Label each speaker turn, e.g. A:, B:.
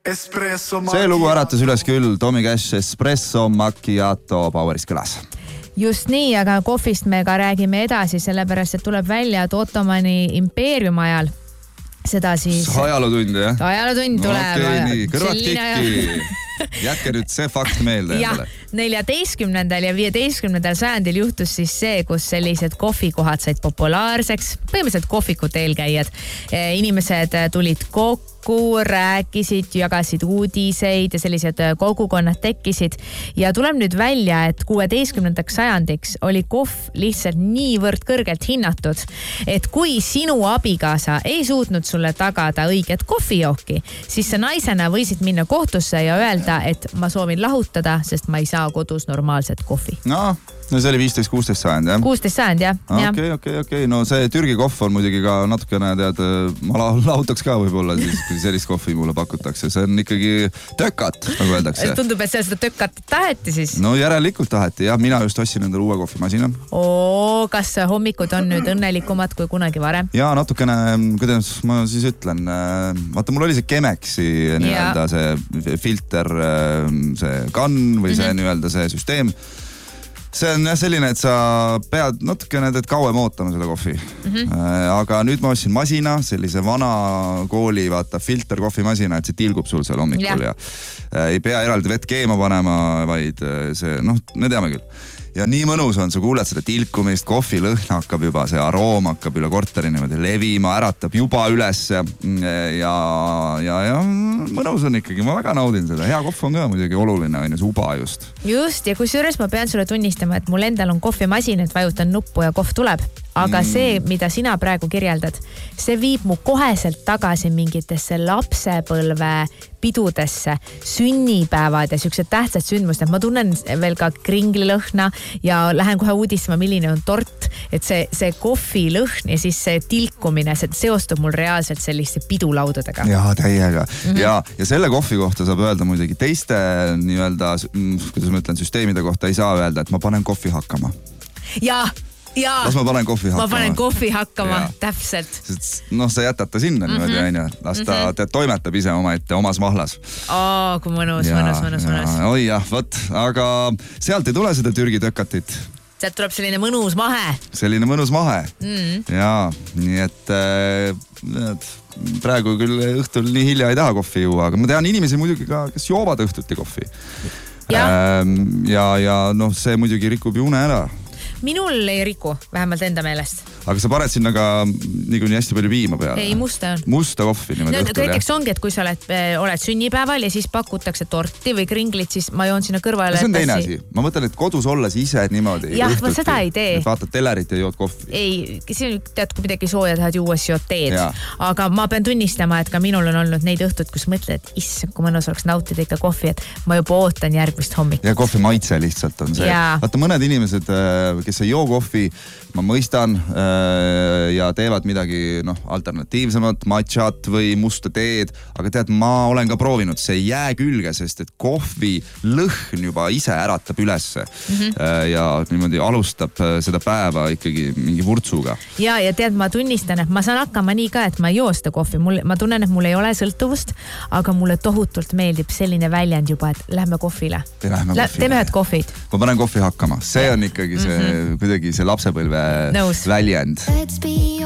A: See lugu äratas üles küll Tommy Cash Espresso Macchiato Poweris kõlas.
B: Just nii, aga kohvist me ka räägime edasi, sellepärast, et tuleb välja, et Ottomani impeeriumi ajal seda siis...
A: Ajalootund, jah?
B: Ajalootund tuleb.
A: Okei, nii, kõrvad kikki. Jätke nüüd see fakt meelde.
B: Jah, 14. ja 15. sajandil juhtus siis see, kus sellised kohvikohad said populaarseks. Põhimõtteliselt kohvikute eelkäijad. Inimesed tulid kokku, rääkisid, jagasid uudiseid ja sellised kogukonnad tekkisid. Ja tuleb nüüd välja, et 16. sajandiks oli kohv lihtsalt niivõrd kõrgelt hinnatud, et kui sinu abikaasa ei suutnud sulle tagada õiget kohvijooki, siis sa naisena võisid minna kohtusse ja öelda, et ma soovin lahutada, sest ma ei saa kodus normaalset kohvi.
A: No see oli 15-16 sajand, jah?
B: 16 sajand, jah.
A: Okei. No see Türgi kohv on muidugi ka natukene, tead, ma lahutaks ka võib-olla siis, kui sellist kohvi mulle pakutakse. See on ikkagi tökat, nagu öeldakse.
B: Tundub, et seda tökat taheti siis?
A: No järelikult taheti, jah. Mina just ostsin endale uue kohvimasina.
B: Kas hommikud on nüüd õnnelikumad kui kunagi varem?
A: Jaa, natukene, kuidas ma siis ütlen. Vaata, mul oli see Chemexi nii-öelda see filter, see kann või see nii-öelda see süsteem. See on selline, et sa pead natukene kauem ootama seda kohvi. Aga nüüd ma ostsin masina, sellise vana kooli filter kohvimasina, et see tilgub sul seal hommikul ja ei pea eraldi vett keema panema, vaid see, me teame küll. Ja nii mõnus on, sa kuuled seda tilkumist, kohvilõhna hakkab juba, see aroom hakkab üle korteri niimoodi levima, äratab juba üles ja mõnus on ikkagi, ma väga naudin seda. Hea kohv on ka muidugi oluline, on ju, suba just.
B: Just, ja kusjuures ma pean sulle tunnistama, et mul endal on kohvimasin, et vajutan nuppu ja kohv tuleb. Aga see, mida sina praegu kirjeldad, see viib mu koheselt tagasi mingitesse lapsepõlve pidudesse, sünnipäevad ja siuksed tähtsad sündmused. Ma tunnen veel ka kringlilõhna ja lähen kohe uudistama, milline on tort, et see kohvilõhn ja siis see tilkumine, see seostub mul reaalselt selliste pidulaudadega.
A: Jaa, täiega. Ja selle kohvi kohta saab öelda muidugi teiste nii-öelda, kuidas ma ütlen, süsteemide kohta ei saa öelda, et ma panen kohvi hakkama.
B: Jaa.
A: Las ma panen kohvi hakkama.
B: Ma panen kohvi hakkama, täpselt.
A: Sa jätad ta sinna niimoodi, on ju. Las ta toimetab ise oma ette, omas mahlas.
B: Kui mõnus.
A: Oi jah, võt. Aga sealt ei tule seda Türgi tökatit.
B: Sealt tuleb selline mõnus mahe.
A: Selline mõnus mahe. Jaa, nii et praegu küll õhtul nii hilja ei taha kohvi juua, aga ma tean inimesi muidugi ka, kes joovad õhtuti kohvi. Ja see muidugi rikub ju une ära.
B: Minul ei riku, vähemalt enda meelest.
A: Aga sa paned sinna ka nii hästi palju piima peale?
B: Ei, musta on.
A: Musta kohvi niimoodi õhtul, jah?
B: Näiteks ongi, et kui sa oled sünnipäeval ja siis pakutakse torti või kringlit, siis ma joon sinna kõrvale.
A: See on teine asi. Ma mõtlen, et kodus olles ise niimoodi.
B: Jah, ma seda ei tee.
A: Vaatad telerit ja jood kohvi.
B: Ei, see on, tead, kui midagi sooja tahad juua, siis jood teed. Aga ma pean tunnistama, et ka minul on olnud neid õhtud, kus mõtled, et issand, kui mõnus oleks nautida ikka kohvi, et ma juba ootan järgmist hommik.
A: Ja kohvi maitse lihtsalt on see. Vaata, mõned inimesed, kes ei joo kohvi, ma mõistan ja teevad midagi alternatiivsemat, matšat või musta teed, aga tead, ma olen ka proovinud, see ei jää külge, sest et kohvi lõhn juba ise äratab ülesse ja niimoodi alustab seda päeva ikkagi mingi vurtsuga.
B: Ja tead, ma tunnistan, et ma saan hakkama nii ka, et ma ei joo seda kohvi. Ma tunnen, et mul ei ole sõltuvust, aga mulle tohutult meeldib selline väljend juba, et lähme kohvile. Teeme ühed kohvid.
A: Ma panen kohvi hakkama. See on ikkagi see kuidagi see lapsepõlve väljend.